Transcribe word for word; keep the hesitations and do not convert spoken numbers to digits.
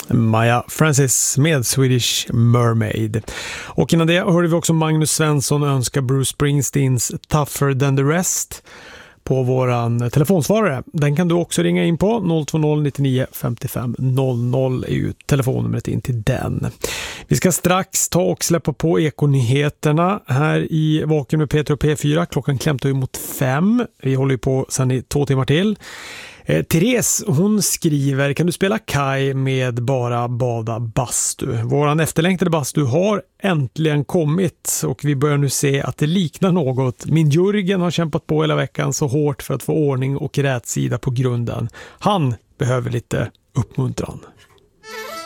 Maja Francis med Swedish Mermaid. Och innan det hörde vi också Magnus Svensson önska Bruce Springsteens Tougher Than The Rest på våran telefonsvarare. Den kan du också ringa in på. noll två noll nio nio fem fem noll noll är ju telefonnumret in till den. Vi ska strax ta och släppa på Ekonyheterna här i Vaken med Peter och P fyra. Klockan klämtar ju mot fem. Vi håller ju på sedan i två timmar till. Eh, Therese, hon skriver: kan du spela Kai med bara bada bastu? Våran efterlängtade bastu har äntligen kommit och vi börjar nu se att det liknar något. Min Jürgen har kämpat på hela veckan så hårt för att få ordning och rätsida på grunden. Han behöver lite uppmuntran.